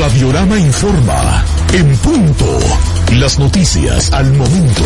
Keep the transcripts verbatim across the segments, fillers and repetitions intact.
Radiorama informa. En punto. Las noticias al momento.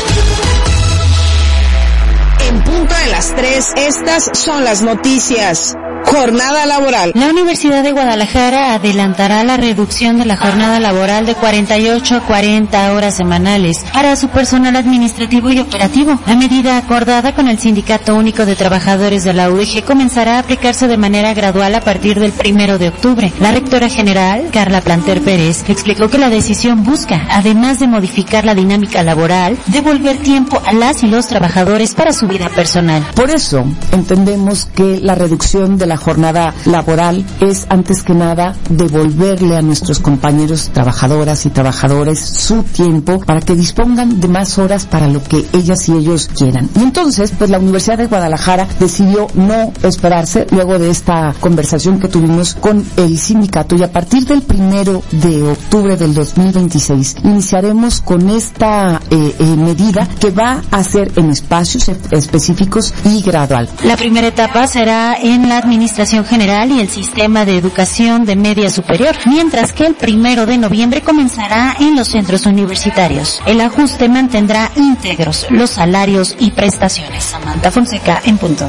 En punto de las tres, estas son las noticias. Jornada laboral. La Universidad de Guadalajara adelantará la reducción de la jornada laboral de cuarenta y ocho a cuarenta horas semanales para su personal administrativo y operativo. La medida acordada con el Sindicato Único de Trabajadores de la U D G comenzará a aplicarse de manera gradual a partir del primero de octubre. La rectora general, Carla Planter Pérez, explicó que la decisión busca, además de modificar la dinámica laboral, devolver tiempo a las y los trabajadores para su vida personal. Por eso, entendemos que la reducción de la jornada laboral es, antes que nada, devolverle a nuestros compañeros trabajadoras y trabajadores su tiempo para que dispongan de más horas para lo que ellas y ellos quieran. Y entonces, pues la Universidad de Guadalajara decidió no esperarse luego de esta conversación que tuvimos con el sindicato, y a partir del primero de octubre del dos mil veintiséis iniciaremos con esta eh, eh, medida que va a ser en espacios específicos y gradual. La primera etapa será en la administración general y el sistema de educación de media superior, mientras que el primero de noviembre comenzará en los centros universitarios. El ajuste mantendrá íntegros los salarios y prestaciones. Samantha Fonseca, en punto.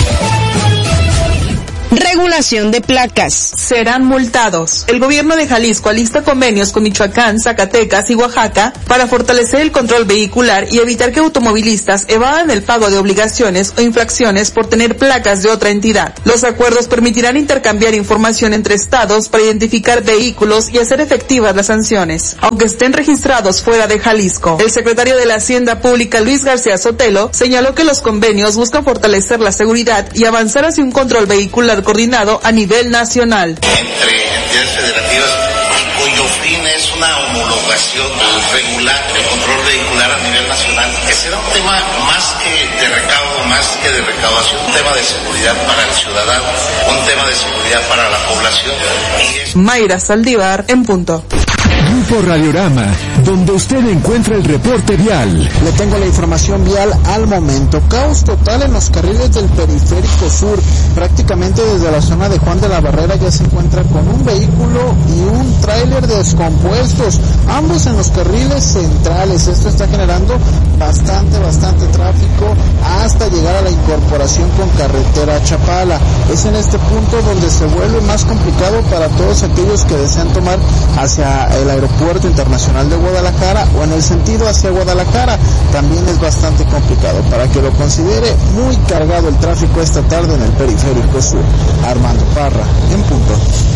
Regulación de placas. Serán multados. El gobierno de Jalisco alista convenios con Michoacán, Zacatecas y Oaxaca para fortalecer el control vehicular y evitar que automovilistas evadan el pago de obligaciones o infracciones por tener placas de otra entidad. Los acuerdos permitirán intercambiar información entre estados para identificar vehículos y hacer efectivas las sanciones, aunque estén registrados fuera de Jalisco. El secretario de la Hacienda Pública, Luis García Sotelo, señaló que los convenios buscan fortalecer la seguridad y avanzar hacia un control vehicular coordinado a nivel nacional. Entre entidades federativas cuyo fin es una homologación regular del control vehicular a nivel nacional, que será un tema más que de recaudo, más que de recaudación, un tema de seguridad para el ciudadano, un tema de seguridad para la población. Y es... Mayra Saldívar, en punto. Grupo Radiorama, donde usted encuentra el reporte vial. Le tengo la información vial al momento. Caos total en los carriles del periférico sur. Prácticamente desde la zona de Juan de la Barrera ya se encuentra con un vehículo y un tráiler descompuestos, ambos en los carriles centrales. Esto está generando bastante, bastante tráfico hasta llegar a la incorporación con carretera Chapala. Es en este punto donde se vuelve más complicado para todos aquellos que desean tomar hacia el aeropuerto internacional de Guadalajara o en el sentido hacia Guadalajara. También es bastante complicado, para que lo considere. Muy cargado el tráfico esta tarde en el periférico sur. Armando Parra, en punto.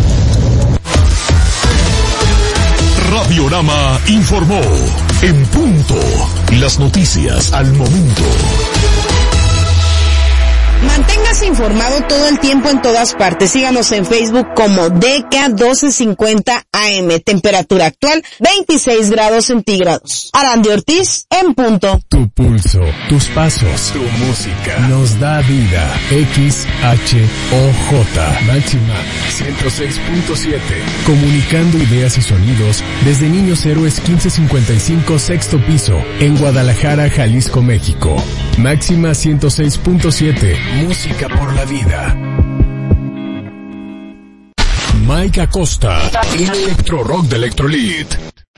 Radiorama informó. En punto. Las noticias al momento. Manténgase informado todo el tiempo en todas partes. Síganos en Facebook como D K doce cincuenta A M. Temperatura actual veintiséis grados centígrados. Arandi Ortiz, en punto. Tu pulso, tus pasos, tu música nos da vida. X H O J Máxima ciento seis punto siete. Comunicando ideas y sonidos desde Niños Héroes quince cincuenta y cinco, sexto piso, en Guadalajara, Jalisco, México. Máxima ciento seis punto siete. Música por la vida. Mike Acosta, el electro rock de Electrolit.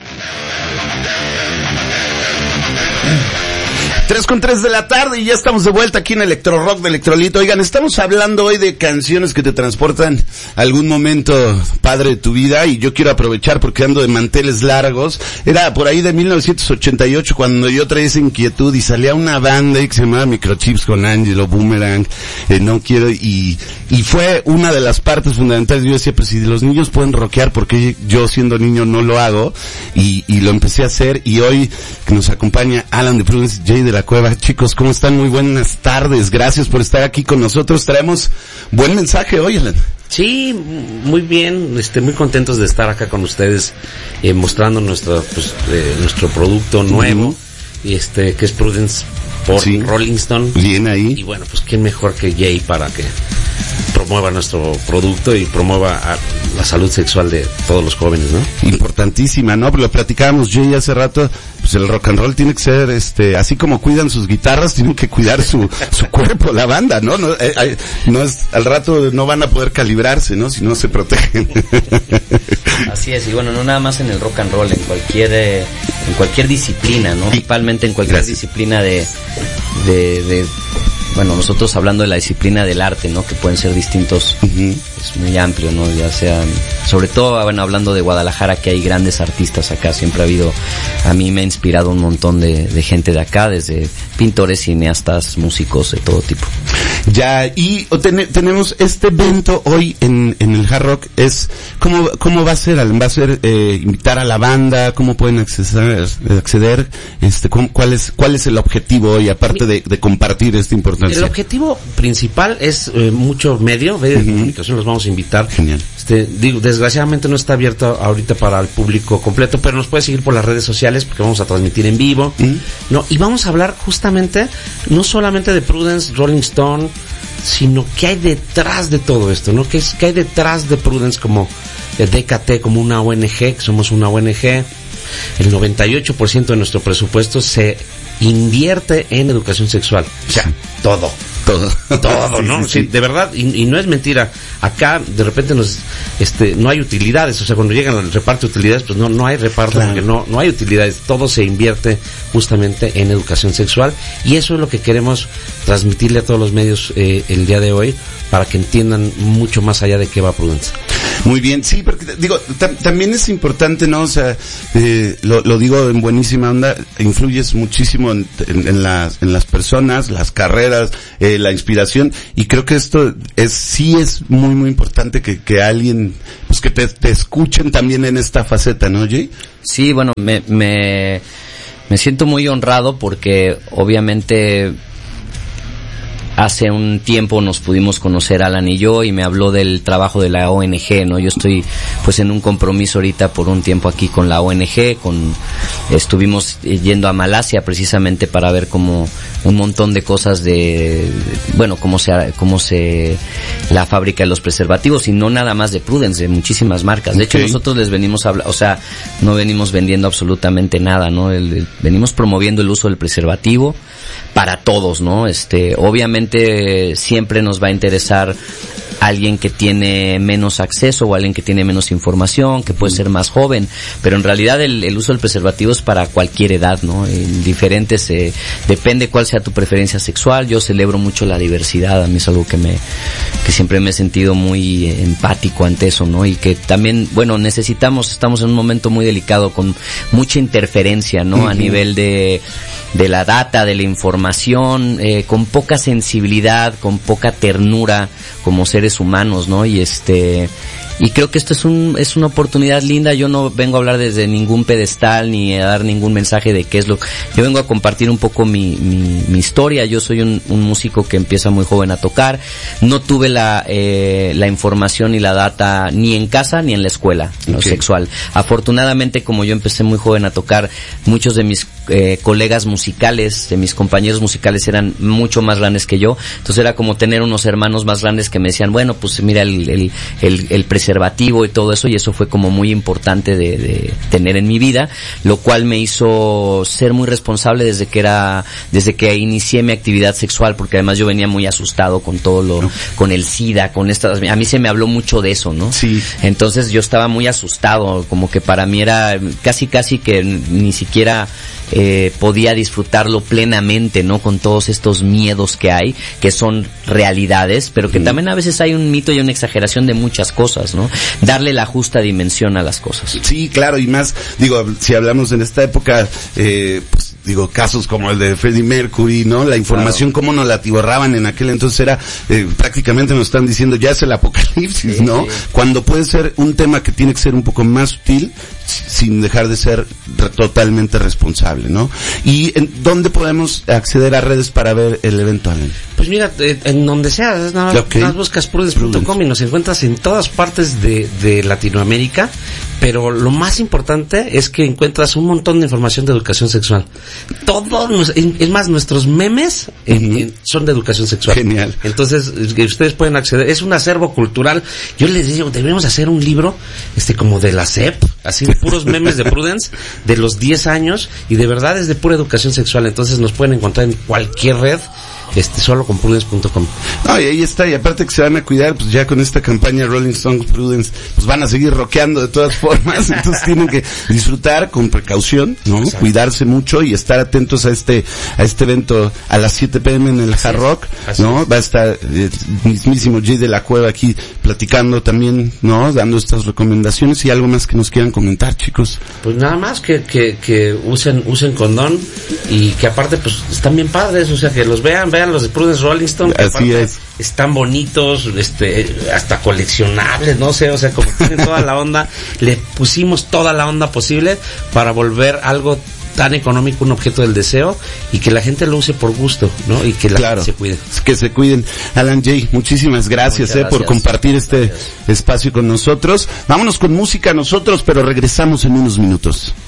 tres con tres de la tarde y ya estamos de vuelta aquí en Electro Rock de Electrolito. Oigan, estamos hablando hoy de canciones que te transportan a algún momento padre de tu vida, y yo quiero aprovechar porque ando de manteles largos. Era por ahí de mil novecientos ochenta y ocho cuando yo traía esa inquietud y salía una banda que se llamaba Microchips con Angelo, Boomerang, eh, No Quiero, y y fue una de las partes fundamentales. Yo decía, pues si los niños pueden rockear, ¿por qué yo siendo niño no lo hago? Y, y lo empecé a hacer, y hoy que nos acompaña Alan de Prudence, Jay de la Cueva. Chicos, ¿cómo están? Muy buenas tardes. Gracias por estar aquí con nosotros. Traemos buen mensaje hoy, Alan. Sí, muy bien, este, muy contentos de estar acá con ustedes, eh, mostrando nuestro, pues, eh, nuestro producto nuevo, uh-huh. este, que es Prudence por sí. Rolling Stone. Bien ahí. Y bueno, pues quién mejor que Jay para que promueva nuestro producto y promueva a la salud sexual de todos los jóvenes, ¿no? Importantísima, ¿no? Lo platicábamos Jay hace rato, pues el rock and roll tiene que ser, este, así como cuidan sus guitarras, tienen que cuidar su, su cuerpo, la banda, ¿no? No, eh, no es, al rato no van a poder calibrarse, ¿no? Si no se protegen. Así es, y bueno, no nada más en el rock and roll, en cualquier eh, en cualquier disciplina, ¿no? Principalmente en cualquier Gracias. disciplina de, de, de, bueno, nosotros hablando de la disciplina del arte, ¿no? Que pueden ser distintos, uh-huh. Es muy amplio, ¿no? Ya sean, sobre todo, bueno, hablando de Guadalajara, que hay grandes artistas acá, siempre ha habido, a mí me ha inspirado un montón de, de gente de acá, desde pintores, cineastas, músicos, de todo tipo. Ya, y ten, tenemos este evento hoy en, en el Hard Rock, es, ¿cómo, cómo va a ser? ¿Va a ser, eh, invitar a la banda? ¿Cómo pueden acceder, acceder? Este, ¿cómo, cuál es, cuál es el objetivo hoy, aparte de, de compartir esta importancia? El objetivo principal es, eh, mucho medio, medios de uh-huh. comunicación, los vamos a invitar. Genial. Este, digo, desgraciadamente no está abierto ahorita para el público completo, pero nos puede seguir por las redes sociales porque vamos a transmitir en vivo, uh-huh. ¿no? Y vamos a hablar justamente, no solamente de Prudence, Rolling Stone, sino qué hay detrás de todo esto, ¿no? ¿Qué, es, qué hay detrás de Prudence como de D K T, como una O N G, que somos una O N G? El noventa y ocho por ciento de nuestro presupuesto se invierte en educación sexual. O sea, todo. Todo. Todo, ¿no? Sí, sí, sí. De verdad, y, y no es mentira. Acá, de repente, nos, este, no hay utilidades. O sea, cuando llegan al reparto de utilidades, pues no, no hay reparto, claro. Porque no, no hay utilidades. Todo se invierte justamente en educación sexual. Y eso es lo que queremos transmitirle a todos los medios eh, el día de hoy, para que entiendan mucho más allá de qué va Prudence. Muy bien, sí, porque digo, tam, también es importante, ¿no? O sea, eh, lo, lo digo en buenísima onda, influyes muchísimo en, en, en las, en las personas, las carreras, eh, la inspiración, y creo que esto es, sí es muy, muy importante que, que alguien, pues que te, te escuchen también en esta faceta, ¿no, Jay? Sí, bueno, me, me, me siento muy honrado porque obviamente hace un tiempo nos pudimos conocer Alan y yo, y me habló del trabajo de la O N G, ¿no? Yo estoy pues en un compromiso ahorita por un tiempo aquí con la O N G, con estuvimos yendo a Malasia precisamente para ver como un montón de cosas de, bueno, cómo se cómo se la fábrica de los preservativos, y no nada más de Prudence, de muchísimas marcas. De okay. hecho, nosotros les venimos a hablar, o sea, no venimos vendiendo absolutamente nada, ¿no? El, el, venimos promoviendo el uso del preservativo para todos, ¿no? Este, obviamente siempre nos va a interesar alguien que tiene menos acceso o alguien que tiene menos información, que puede ser más joven, pero en realidad el, el uso del preservativo es para cualquier edad, ¿no? En diferentes, eh, depende cuál sea tu preferencia sexual. Yo celebro mucho la diversidad, a mí es algo que me, que siempre me he sentido muy eh, empático ante eso, ¿no? Y que también, bueno, necesitamos, estamos en un momento muy delicado con mucha interferencia, ¿no? Uh-huh. A nivel de, de la data, de la información, eh, con poca sensibilidad, con poca ternura como seres humanos, ¿no? Y este, y creo que esto es un, es una oportunidad linda. Yo no vengo a hablar desde ningún pedestal ni a dar ningún mensaje de qué es lo, yo vengo a compartir un poco mi, mi, mi historia. Yo soy un, un músico que empieza muy joven a tocar. No tuve la, eh, la información y la data ni en casa ni en la escuela, ¿no? Okay. Sexual. Afortunadamente, como yo empecé muy joven a tocar, muchos de mis eh, colegas musicales, de mis compañeros musicales eran mucho más grandes que yo. Entonces era como tener unos hermanos más grandes que me decían, bueno, pues mira el, el, el, el preservativo y todo eso, y eso fue como muy importante de, de tener en mi vida, lo cual me hizo ser muy responsable desde que era, desde que inicié mi actividad sexual, porque además yo venía muy asustado con todo lo, no. con el SIDA, con estas, a mí se me habló mucho de eso, ¿no? Sí. Entonces yo estaba muy asustado, como que para mí era casi casi que ni siquiera eh, podía disfrutarlo plenamente, ¿no? Con todos estos miedos que hay, que son realidades, pero que mm. también a veces hay un mito y una exageración de muchas cosas, ¿no? Darle la justa dimensión a las cosas. Sí, claro, y más, digo, si hablamos en esta época, eh, pues, digo, casos como el de Freddie Mercury, ¿no? La información, claro. Cómo nos la atiborraban en aquel entonces era, eh, prácticamente nos están diciendo, ya es el apocalipsis, sí, ¿no? Sí. Cuando puede ser un tema que tiene que ser un poco más sutil, sin dejar de ser re- totalmente responsable, ¿no? ¿Y en dónde podemos acceder a redes para ver el evento, Alan? Pues mira, eh, en donde sea, es nada, okay. Nada más buscas prudence punto com y nos encuentras en todas partes de, de Latinoamérica, pero lo más importante es que encuentras un montón de información de educación sexual. Todos, es más, nuestros memes uh-huh. en, son de educación sexual. Genial. Entonces, que ustedes pueden acceder, es un acervo cultural. Yo les digo, deberíamos hacer un libro, este, como de la S E P, así de puros memes de Prudence, de los diez años, y de verdad es de pura educación sexual. Entonces nos pueden encontrar en cualquier red, este, solo con prudence punto com. No, y ahí está, y aparte que se van a cuidar, pues ya con esta campaña Rolling Stones Prudence, pues van a seguir rockeando de todas formas, entonces tienen que disfrutar con precaución, ¿no? Exacto. Cuidarse mucho y estar atentos a este, a este evento a las siete pm en el Hard Rock, ¿no? Va a estar el mismísimo Jay de la Cueva aquí platicando también, ¿no? Dando estas recomendaciones y algo más que nos quieran comentar, chicos. Pues nada más que, que, que usen, usen condón y que aparte pues están bien padres, o sea que los vean, vean los de Prudence Rolling Stone, que así es. Están bonitos, este, hasta coleccionables, no sé, o sea, como tienen toda la onda, le pusimos toda la onda posible para volver algo tan económico, un objeto del deseo, y que la gente lo use por gusto, ¿no? Y que la claro, gente se cuide. Que se cuiden. Alan Jay, muchísimas gracias, eh, gracias por compartir este gracias. espacio con nosotros. Vámonos con música nosotros, pero regresamos en unos minutos.